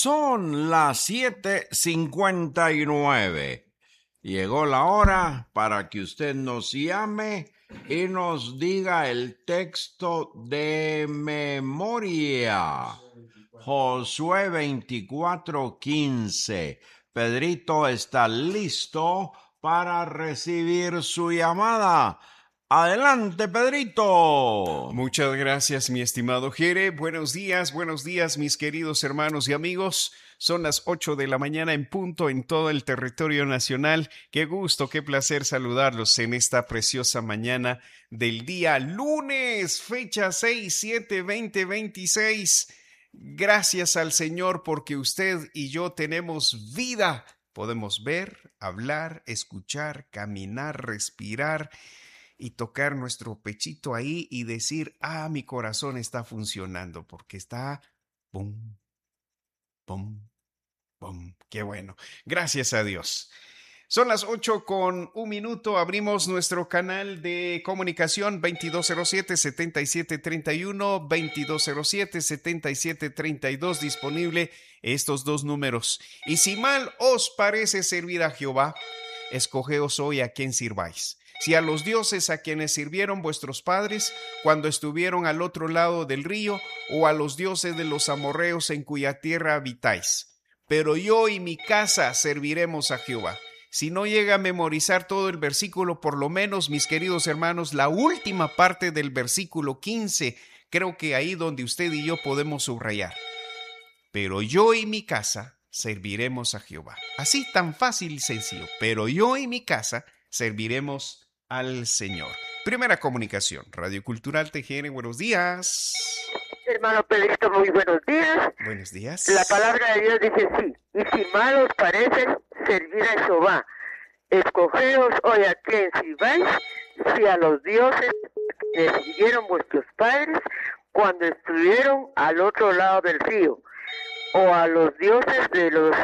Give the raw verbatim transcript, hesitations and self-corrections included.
Son las siete cincuenta y nueve. Llegó la hora para que usted nos llame y nos diga el texto de memoria. Josué veinticuatro quince. Pedrito está listo para recibir su llamada. Adelante, Pedrito. Muchas gracias, mi estimado Jere. Buenos días, buenos días, mis queridos hermanos y amigos. Son las ocho de la mañana en punto en todo el territorio nacional. Qué gusto, qué placer saludarlos en esta preciosa mañana del día lunes, fecha seis siete veinte veintiséis. Gracias al Señor porque usted y yo tenemos vida. Podemos ver, hablar, escuchar, caminar, respirar y tocar nuestro pechito ahí y decir, ah, mi corazón está funcionando porque está pum, pum, pum. Qué bueno. Gracias a Dios. Son las ocho con un minuto. Abrimos nuestro canal de comunicación veintidós cero siete, setenta y siete treinta y uno, veintidós cero siete, setenta y siete treinta y dos, disponible estos dos números. Y si mal os parece servir a Jehová, escogeos hoy a quién sirváis. Si a los dioses a quienes sirvieron vuestros padres cuando estuvieron al otro lado del río, o a los dioses de los amorreos en cuya tierra habitáis. Pero yo y mi casa serviremos a Jehová. Si no llega a memorizar todo el versículo, por lo menos, mis queridos hermanos, la última parte del versículo quince, creo que ahí donde usted y yo podemos subrayar. Pero yo y mi casa serviremos a Jehová. Así tan fácil y sencillo. Pero yo y mi casa serviremos al Señor. Primera comunicación, Radio Cultural T G N, buenos días. Hermano Pedrito, muy buenos días. Buenos días. La palabra de Dios dice sí, y si mal os parece servir a Jehová, escogeos hoy a quién sirváis, si a los dioses que sirvieron vuestros padres cuando estuvieron al otro lado del río, o a los dioses de los